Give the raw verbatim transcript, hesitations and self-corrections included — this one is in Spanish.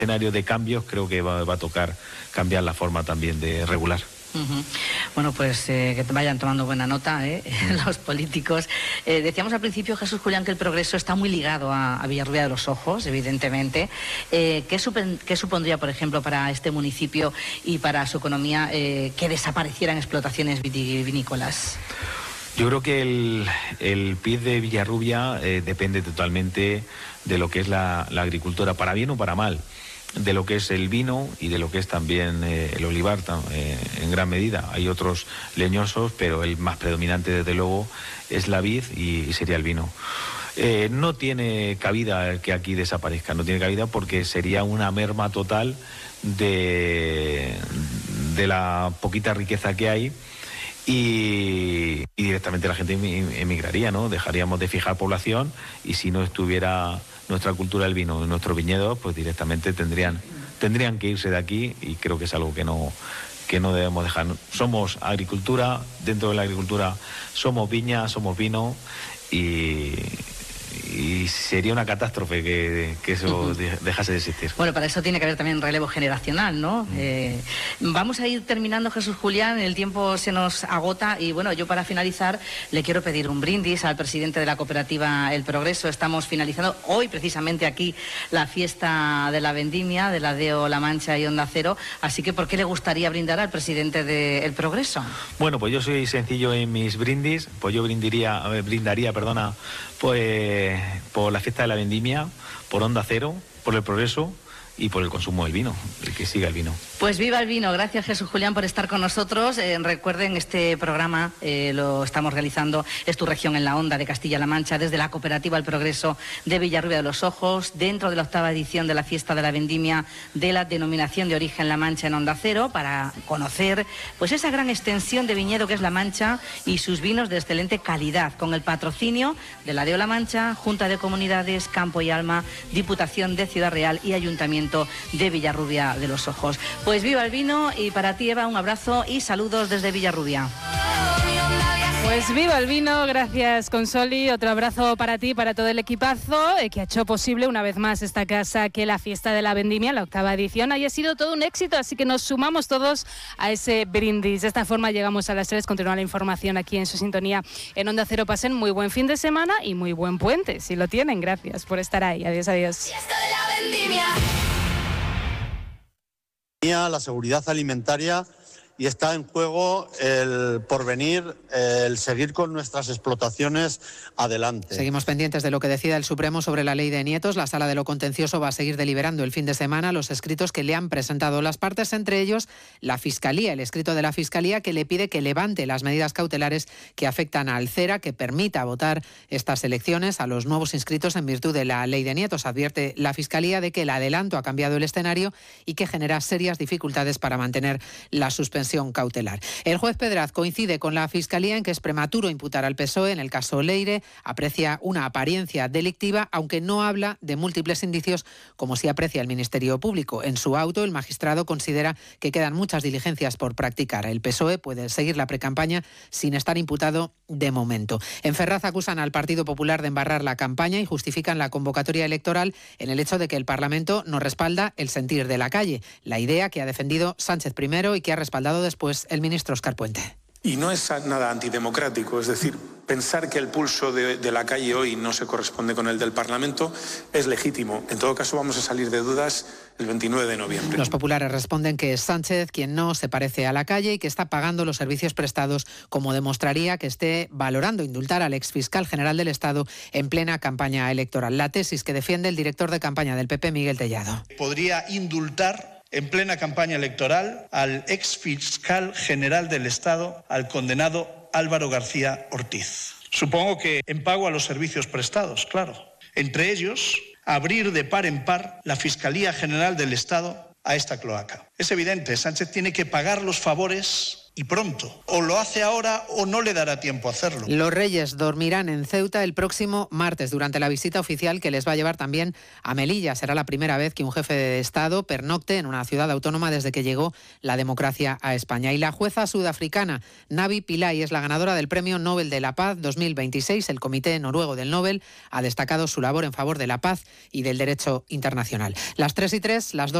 escenario de cambios creo que va, va a tocar cambiar la forma también de regular. Uh-huh. Bueno, pues eh, que vayan tomando buena nota ¿eh? uh-huh. los políticos. Eh, decíamos al principio, Jesús Julián, que el progreso está muy ligado a, a Villarrubia de los Ojos, evidentemente. Eh, ¿qué, supen, ¿Qué supondría, por ejemplo, para este municipio y para su economía eh, que desaparecieran explotaciones vitivinícolas? Yo creo que el, el P I B de Villarrubia eh, depende totalmente de lo que es la, la agricultura, para bien o para mal, de lo que es el vino y de lo que es también eh, el olivar eh, en gran medida. Hay otros leñosos, pero el más predominante desde luego es la vid y, y sería el vino. Eh, no tiene cabida que aquí desaparezca, no tiene cabida porque sería una merma total de, de la poquita riqueza que hay. Y, y directamente la gente emigraría, ¿no? Dejaríamos de fijar población y si no estuviera nuestra cultura del vino en nuestros viñedos, pues directamente tendrían, tendrían que irse de aquí y creo que es algo que no, que no debemos dejar. Somos agricultura, dentro de la agricultura somos viña, somos vino y... y sería una catástrofe que, que eso uh-huh. dejase de existir. Bueno, para eso tiene que haber también relevo generacional, ¿no? Uh-huh. Eh, vamos a ir terminando, Jesús Julián, el tiempo se nos agota y bueno, yo para finalizar le quiero pedir un brindis al presidente de la cooperativa El Progreso. Estamos finalizando hoy precisamente aquí la fiesta de la vendimia de la D E O La Mancha y Onda Cero, así que ¿por qué le gustaría brindar al presidente de El Progreso? Bueno, pues yo soy sencillo en mis brindis, pues yo brindaría, brindaría, perdona, pues por la fiesta de la vendimia, por Onda Cero, por El Progreso y por el consumo del vino, el que siga el vino. Pues viva el vino. Gracias, Jesús Julián, por estar con nosotros. Eh, recuerden, este programa eh, lo estamos realizando, es Tu Región en la Onda de Castilla-La Mancha, desde la cooperativa El Progreso de Villarrubia de los Ojos, dentro de la octava edición de la fiesta de la vendimia de la denominación de origen La Mancha en Onda Cero, para conocer pues esa gran extensión de viñedo que es La Mancha y sus vinos de excelente calidad, con el patrocinio de la D E O La Mancha, Junta de Comunidades, Campo y Alma, Diputación de Ciudad Real y Ayuntamiento de Villarrubia de los Ojos. Pues viva el vino y para ti, Eva, un abrazo y saludos desde Villarrubia. Pues viva el vino, gracias Consoli, otro abrazo para ti, para todo el equipazo eh, que ha hecho posible una vez más esta casa, que la fiesta de la vendimia, la octava edición, haya sido todo un éxito, así que nos sumamos todos a ese brindis. De esta forma llegamos a las tres, continúa la información aquí en su sintonía en Onda Cero. Pasen muy buen fin de semana y muy buen puente, si lo tienen, gracias por estar ahí, adiós, adiós. Fiesta de la vendimia. La seguridad alimentaria y está en juego el porvenir, el seguir con nuestras explotaciones adelante. Seguimos pendientes de lo que decida el Supremo sobre la ley de nietos. La Sala de lo Contencioso va a seguir deliberando el fin de semana los escritos que le han presentado las partes, entre ellos la Fiscalía, el escrito de la Fiscalía que le pide que levante las medidas cautelares que afectan al CERA, que permita votar estas elecciones a los nuevos inscritos en virtud de la ley de nietos. Advierte la Fiscalía de que el adelanto ha cambiado el escenario y que genera serias dificultades para mantener la suspensión cautelar. El juez Pedraz coincide con la Fiscalía en que es prematuro imputar al P S O E en el caso Leire, aprecia una apariencia delictiva, aunque no habla de múltiples indicios como sí aprecia el Ministerio Público. En su auto, el magistrado considera que quedan muchas diligencias por practicar. El P S O E puede seguir la precampaña sin estar imputado de momento. En Ferraz acusan al Partido Popular de embarrar la campaña y justifican la convocatoria electoral en el hecho de que el Parlamento no respalda el sentir de la calle, la idea que ha defendido Sánchez primero y que ha respaldado después el ministro Óscar Puente. Y no es nada antidemocrático, es decir, pensar que el pulso de, de la calle hoy no se corresponde con el del Parlamento es legítimo. En todo caso, vamos a salir de dudas el veintinueve de noviembre. Los populares responden que es Sánchez quien no se parece a la calle y que está pagando los servicios prestados, como demostraría que esté valorando indultar al exfiscal general del Estado en plena campaña electoral. La tesis que defiende el director de campaña del P P, Miguel Tellado. Podría indultar en plena campaña electoral al exfiscal general del Estado, al condenado Álvaro García Ortiz. Supongo que en pago a los servicios prestados, claro. Entre ellos, abrir de par en par la Fiscalía General del Estado a esta cloaca. Es evidente, Sánchez tiene que pagar los favores y pronto. O lo hace ahora o no le dará tiempo a hacerlo. Los Reyes dormirán en Ceuta el próximo martes durante la visita oficial que les va a llevar también a Melilla. Será la primera vez que un jefe de Estado pernocte en una ciudad autónoma desde que llegó la democracia a España. Y la jueza sudafricana Navi Pillay es la ganadora del Premio Nobel de la Paz dos mil veintiséis. El Comité Noruego del Nobel ha destacado su labor en favor de la paz y del derecho internacional. Las tres y tres, las dos.